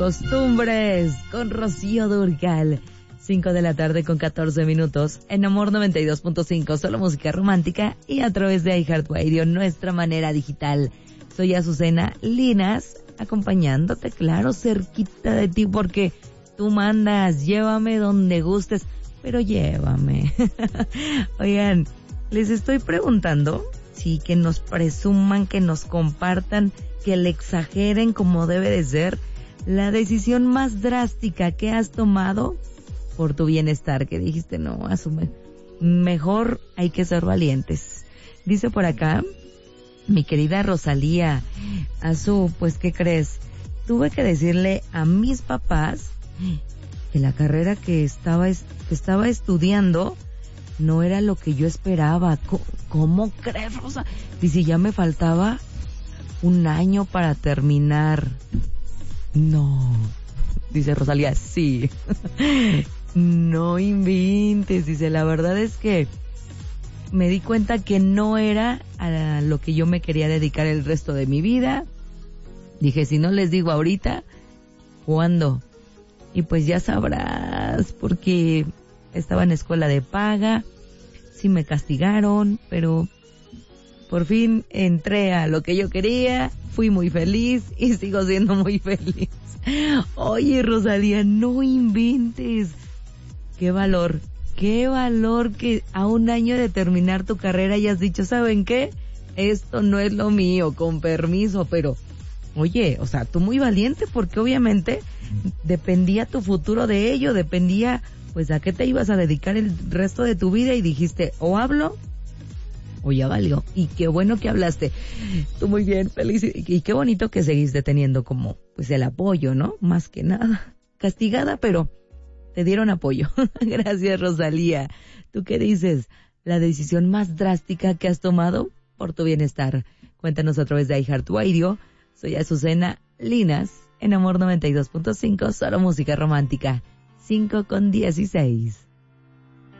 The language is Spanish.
Costumbres con Rocío Dúrcal. 5 de la tarde con 14 minutos en Amor 92.5, solo música romántica y a través de iHeartRadio, nuestra manera digital. Soy Azucena Linas, acompañándote, claro, cerquita de ti, porque tú mandas, llévame donde gustes, pero llévame. Oigan, les estoy preguntando, sí, que nos presuman, que nos compartan, que le exageren como debe de ser, la decisión más drástica que has tomado por tu bienestar, que dijiste, no, asume, mejor hay que ser valientes. Dice por acá, mi querida Rosalía, pues, ¿qué crees? Tuve que decirle a mis papás que la carrera que estaba estudiando no era lo que yo esperaba. ¿Cómo crees, Rosa? Dice, ya me faltaba un año para terminar. No, dice Rosalía, sí. No inventes, dice, la verdad es que me di cuenta que no era a lo que yo me quería dedicar el resto de mi vida. Dije, si no les digo ahorita, ¿cuándo? Y pues ya sabrás, porque estaba en escuela de paga, sí me castigaron, pero por fin entré a lo que yo quería, fui muy feliz y sigo siendo muy feliz. Oye, Rosalía, no inventes. Qué valor que a un año de terminar tu carrera hayas dicho, ¿saben qué? Esto no es lo mío, con permiso, pero, oye, o sea, tú muy valiente, porque obviamente dependía tu futuro de ello, dependía, pues, a qué te ibas a dedicar el resto de tu vida, y dijiste, o hablo, o ya valió. Y qué bueno que hablaste. Tú muy bien, feliz, y qué bonito que seguiste teniendo como, pues, el apoyo, ¿no? Más que nada. Castigada, pero te dieron apoyo. Gracias, Rosalía. ¿Tú qué dices? La decisión más drástica que has tomado por tu bienestar. Cuéntanos a través de iHeartRadio. Soy Azucena Linas, en Amor 92.5, solo música romántica. 5:16.